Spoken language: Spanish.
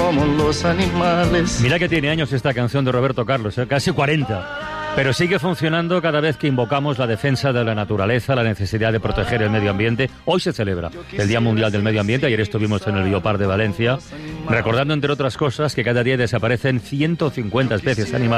como los animales. Mira que tiene años esta canción de Roberto Carlos, casi 40. Pero sigue funcionando cada vez que invocamos la defensa de la naturaleza, la necesidad de proteger el medio ambiente. Hoy se celebra el Día Mundial del Medio Ambiente. Ayer estuvimos en el Biopark de Valencia, recordando, entre otras cosas, que cada día desaparecen 150 especies animales